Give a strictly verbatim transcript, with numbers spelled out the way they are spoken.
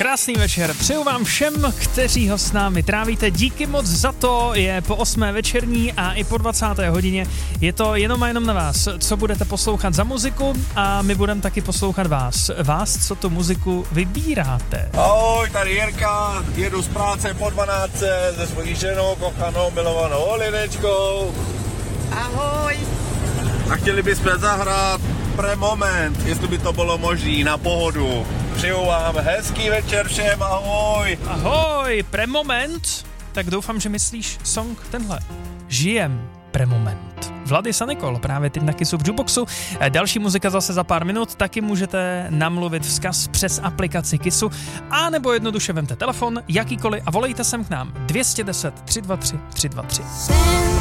Krásný večer, přeju vám všem, kteří ho s námi trávíte. Díky moc za to, je po osmé večerní a i po dvacáté hodině. Je to jenom a jenom na vás, co budete poslouchat za muziku a my budeme taky poslouchat vás. Vás, co tu muziku vybíráte. Ahoj, tady Jirka, jedu z práce po dvanáctce se svojí ženou, kochanou, milovanou Linečkou. Ahoj. A chtěli bychom zahrát pre moment, jestli by to bylo možný, na pohodu. Přeju vám hezký večer všem, ahoj. Ahoj, pre moment. Tak doufám, že myslíš song tenhle. Žijem pre moment. Vladis a Nikol právě teď na Kissu v Jukeboxu. Další muzika zase za pár minut. Taky můžete namluvit vzkaz přes aplikaci Kissu a nebo jednoduše vemte telefon, jakýkoliv a volejte sem k nám. dvě deset tři dva tři tři dva tři.